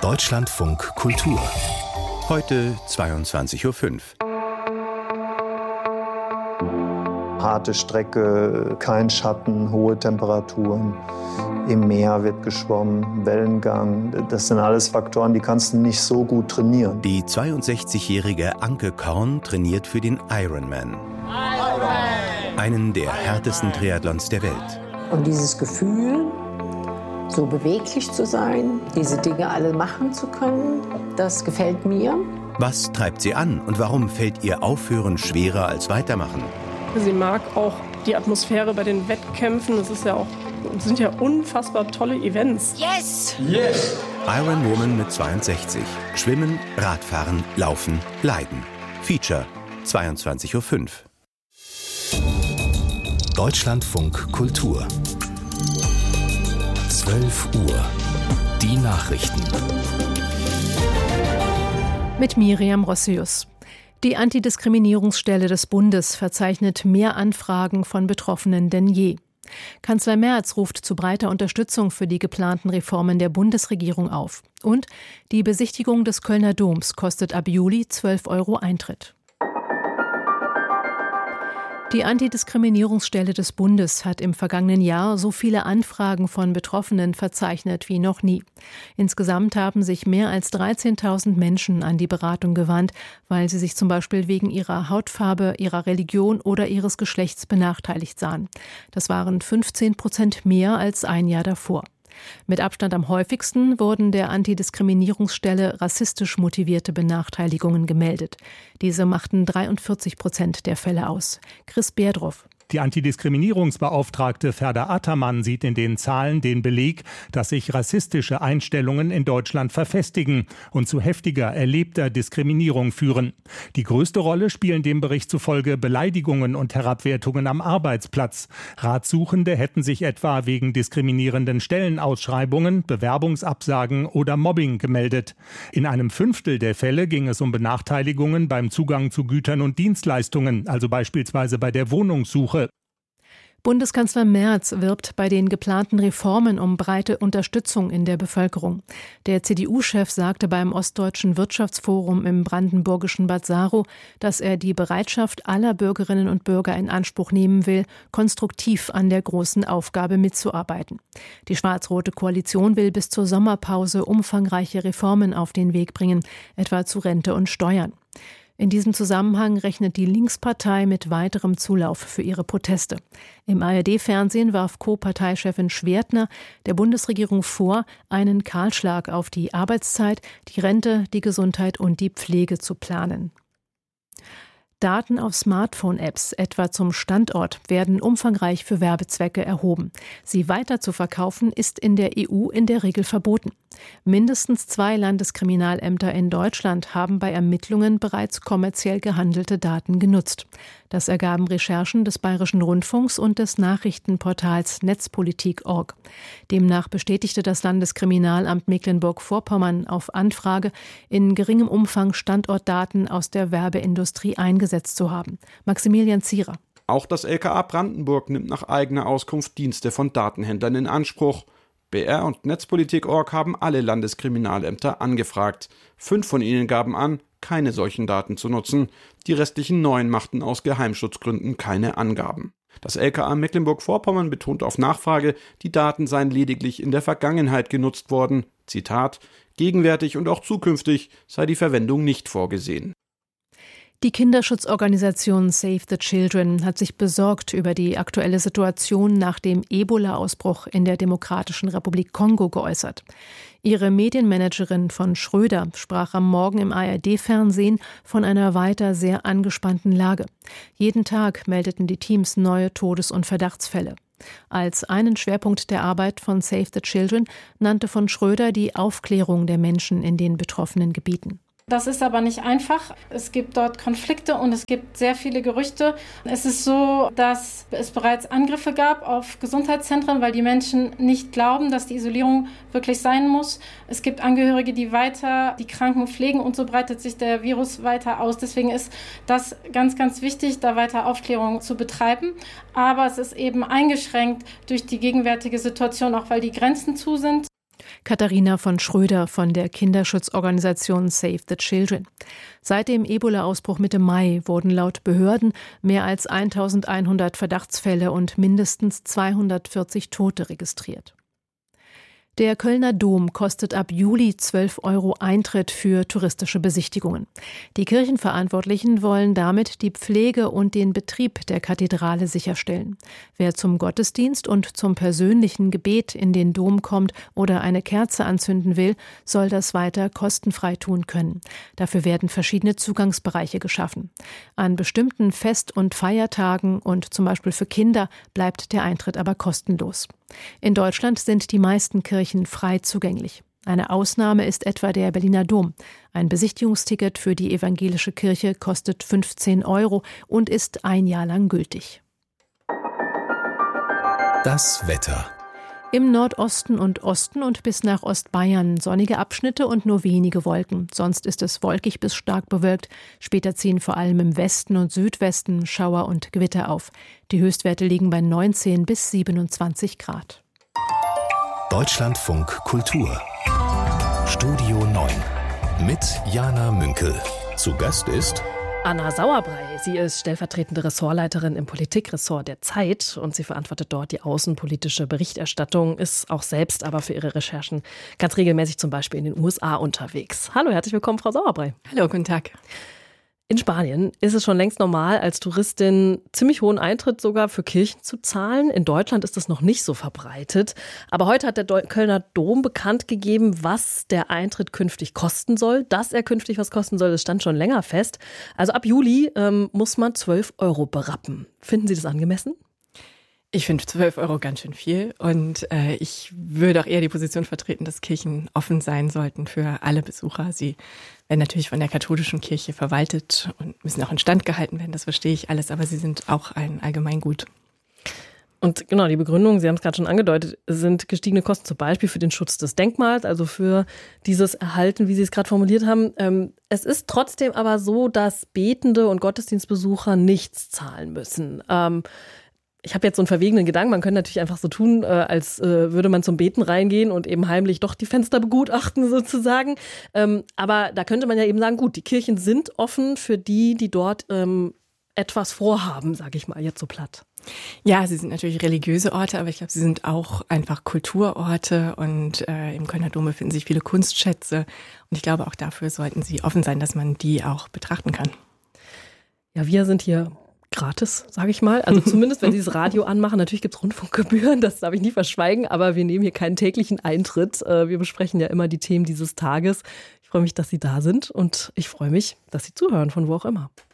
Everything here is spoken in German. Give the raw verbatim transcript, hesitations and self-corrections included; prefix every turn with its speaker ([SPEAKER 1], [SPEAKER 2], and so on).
[SPEAKER 1] Deutschlandfunk Kultur. Heute zweiundzwanzig Uhr fünf.
[SPEAKER 2] Harte Strecke, kein Schatten, hohe Temperaturen. Im Meer wird geschwommen, Wellengang. Das sind alles Faktoren, die kannst du nicht so gut trainieren.
[SPEAKER 1] Die zweiundsechzigjährige Anke Korn trainiert für den Ironman. Ironman. Einen der härtesten Triathlons der Welt.
[SPEAKER 3] Und dieses Gefühl, so beweglich zu sein, diese Dinge alle machen zu können, das gefällt mir.
[SPEAKER 1] Was treibt sie an und warum fällt ihr Aufhören schwerer als Weitermachen?
[SPEAKER 4] Sie mag auch die Atmosphäre bei den Wettkämpfen. Das ist ja auch, sind ja unfassbar tolle Events.
[SPEAKER 5] Yes!
[SPEAKER 1] Yes! Ironwoman mit zweiundsechzig. Schwimmen, Radfahren, Laufen, Leiden. Feature zweiundzwanzig Uhr fünf. Deutschlandfunk Kultur. zwölf Uhr. Die Nachrichten.
[SPEAKER 6] Mit Miriam Rossius. Die Antidiskriminierungsstelle des Bundes verzeichnet mehr Anfragen von Betroffenen denn je. Kanzler Merz ruft zu breiter Unterstützung für die geplanten Reformen der Bundesregierung auf. Und die Besichtigung des Kölner Doms kostet ab Juli zwölf Euro Eintritt. Die Antidiskriminierungsstelle des Bundes hat im vergangenen Jahr so viele Anfragen von Betroffenen verzeichnet wie noch nie. Insgesamt haben sich mehr als dreizehntausend Menschen an die Beratung gewandt, weil sie sich zum Beispiel wegen ihrer Hautfarbe, ihrer Religion oder ihres Geschlechts benachteiligt sahen. Das waren fünfzehn Prozent mehr als ein Jahr davor. Mit Abstand am häufigsten wurden der Antidiskriminierungsstelle rassistisch motivierte Benachteiligungen gemeldet. Diese machten dreiundvierzig Prozent der Fälle aus. Chris Berdroff.
[SPEAKER 7] Die Antidiskriminierungsbeauftragte Ferda Attermann sieht in den Zahlen den Beleg, dass sich rassistische Einstellungen in Deutschland verfestigen und zu heftiger erlebter Diskriminierung führen. Die größte Rolle spielen dem Bericht zufolge Beleidigungen und Herabwertungen am Arbeitsplatz. Ratsuchende hätten sich etwa wegen diskriminierenden Stellenausschreibungen, Bewerbungsabsagen oder Mobbing gemeldet. In einem Fünftel der Fälle ging es um Benachteiligungen beim Zugang zu Gütern und Dienstleistungen, also beispielsweise bei der Wohnungssuche.
[SPEAKER 6] Bundeskanzler Merz wirbt bei den geplanten Reformen um breite Unterstützung in der Bevölkerung. Der C D U-Chef sagte beim Ostdeutschen Wirtschaftsforum im brandenburgischen Bad Saro, dass er die Bereitschaft aller Bürgerinnen und Bürger in Anspruch nehmen will, konstruktiv an der großen Aufgabe mitzuarbeiten. Die schwarz-rote Koalition will bis zur Sommerpause umfangreiche Reformen auf den Weg bringen, etwa zu Rente und Steuern. In diesem Zusammenhang rechnet die Linkspartei mit weiterem Zulauf für ihre Proteste. Im A R D-Fernsehen warf Co-Parteichefin Schwertner der Bundesregierung vor, einen Kahlschlag auf die Arbeitszeit, die Rente, die Gesundheit und die Pflege zu planen. Daten auf Smartphone-Apps, etwa zum Standort, werden umfangreich für Werbezwecke erhoben. Sie weiter zu verkaufen, ist in der E U in der Regel verboten. Mindestens zwei Landeskriminalämter in Deutschland haben bei Ermittlungen bereits kommerziell gehandelte Daten genutzt. Das ergaben Recherchen des Bayerischen Rundfunks und des Nachrichtenportals Netzpolitik Punkt org. Demnach bestätigte das Landeskriminalamt Mecklenburg-Vorpommern auf Anfrage, in geringem Umfang Standortdaten aus der Werbeindustrie eingesetzt zu haben. Maximilian Zierer.
[SPEAKER 8] Auch das L K A Brandenburg nimmt nach eigener Auskunft Dienste von Datenhändlern in Anspruch. B R und Netzpolitik Punkt org haben alle Landeskriminalämter angefragt. Fünf von ihnen gaben an, keine solchen Daten zu nutzen. Die restlichen neun machten aus Geheimschutzgründen keine Angaben. Das L K A Mecklenburg-Vorpommern betont auf Nachfrage, die Daten seien lediglich in der Vergangenheit genutzt worden. Zitat: Gegenwärtig und auch zukünftig sei die Verwendung nicht vorgesehen.
[SPEAKER 6] Die Kinderschutzorganisation Save the Children hat sich besorgt über die aktuelle Situation nach dem Ebola-Ausbruch in der Demokratischen Republik Kongo geäußert. Ihre Medienmanagerin von Schröder sprach am Morgen im A R D-Fernsehen von einer weiter sehr angespannten Lage. Jeden Tag meldeten die Teams neue Todes- und Verdachtsfälle. Als einen Schwerpunkt der Arbeit von Save the Children nannte von Schröder die Aufklärung der Menschen in den betroffenen Gebieten.
[SPEAKER 9] Das ist aber nicht einfach. Es gibt dort Konflikte und es gibt sehr viele Gerüchte. Es ist so, dass es bereits Angriffe gab auf Gesundheitszentren, weil die Menschen nicht glauben, dass die Isolierung wirklich sein muss. Es gibt Angehörige, die weiter die Kranken pflegen und so breitet sich der Virus weiter aus. Deswegen ist das ganz, ganz wichtig, da weiter Aufklärung zu betreiben. Aber es ist eben eingeschränkt durch die gegenwärtige Situation, auch weil die Grenzen zu sind.
[SPEAKER 6] Katharina von Schröder von der Kinderschutzorganisation Save the Children. Seit dem Ebola-Ausbruch Mitte Mai wurden laut Behörden mehr als eintausendeinhundert Verdachtsfälle und mindestens zweihundertvierzig Tote registriert. Der Kölner Dom kostet ab Juli zwölf Euro Eintritt für touristische Besichtigungen. Die Kirchenverantwortlichen wollen damit die Pflege und den Betrieb der Kathedrale sicherstellen. Wer zum Gottesdienst und zum persönlichen Gebet in den Dom kommt oder eine Kerze anzünden will, soll das weiter kostenfrei tun können. Dafür werden verschiedene Zugangsbereiche geschaffen. An bestimmten Fest- und Feiertagen und zum Beispiel für Kinder bleibt der Eintritt aber kostenlos. In Deutschland sind die meisten Kirchen frei zugänglich. Eine Ausnahme ist etwa der Berliner Dom. Ein Besichtigungsticket für die evangelische Kirche kostet fünfzehn Euro und ist ein Jahr lang gültig.
[SPEAKER 1] Das Wetter.
[SPEAKER 6] Im Nordosten und Osten und bis nach Ostbayern sonnige Abschnitte und nur wenige Wolken. Sonst ist es wolkig bis stark bewölkt. Später ziehen vor allem im Westen und Südwesten Schauer und Gewitter auf. Die Höchstwerte liegen bei neunzehn bis siebenundzwanzig Grad.
[SPEAKER 1] Deutschlandfunk Kultur. Studio neun. Mit Jana Münkel. Zu Gast ist
[SPEAKER 5] Anna Sauerbrey. Sie ist stellvertretende Ressortleiterin im Politikressort der Zeit und sie verantwortet dort die außenpolitische Berichterstattung, ist auch selbst aber für ihre Recherchen ganz regelmäßig zum Beispiel in den U S A unterwegs. Hallo, herzlich willkommen, Frau Sauerbrey.
[SPEAKER 10] Hallo, guten Tag.
[SPEAKER 5] In Spanien ist es schon längst normal, als Touristin ziemlich hohen Eintritt sogar für Kirchen zu zahlen. In Deutschland ist das noch nicht so verbreitet. Aber heute hat der Kölner Dom bekannt gegeben, was der Eintritt künftig kosten soll. Dass er künftig was kosten soll, das stand schon länger fest. Also ab Juli ähm, muss man zwölf Euro berappen. Finden Sie das angemessen?
[SPEAKER 10] Ich finde zwölf Euro ganz schön viel und äh, ich würde auch eher die Position vertreten, dass Kirchen offen sein sollten für alle Besucher. Sie werden natürlich von der katholischen Kirche verwaltet und müssen auch instand gehalten werden, das verstehe ich alles, aber sie sind auch ein Allgemeingut.
[SPEAKER 5] Und genau, die Begründung, Sie haben es gerade schon angedeutet, sind gestiegene Kosten zum Beispiel für den Schutz des Denkmals, also für dieses Erhalten, wie Sie es gerade formuliert haben. Ähm, es ist trotzdem aber so, dass Betende und Gottesdienstbesucher nichts zahlen müssen. Ähm, Ich habe jetzt so einen verwegenen Gedanken, man könnte natürlich einfach so tun, äh, als äh, würde man zum Beten reingehen und eben heimlich doch die Fenster begutachten sozusagen. Ähm, aber da könnte man ja eben sagen, gut, die Kirchen sind offen für die, die dort ähm, etwas vorhaben, sage ich mal jetzt so platt.
[SPEAKER 10] Ja, sie sind natürlich religiöse Orte, aber ich glaube, sie sind auch einfach Kulturorte und äh, im Kölner Dom befinden sich viele Kunstschätze und ich glaube, auch dafür sollten sie offen sein, dass man die auch betrachten kann.
[SPEAKER 5] Ja, wir sind hier gratis, sage ich mal. Also zumindest, wenn Sie das Radio anmachen. Natürlich gibt es Rundfunkgebühren, das darf ich nie verschweigen, aber wir nehmen hier keinen täglichen Eintritt. Wir besprechen ja immer die Themen dieses Tages. Ich freue mich, dass Sie da sind und ich freue mich, dass Sie zuhören, von wo auch immer.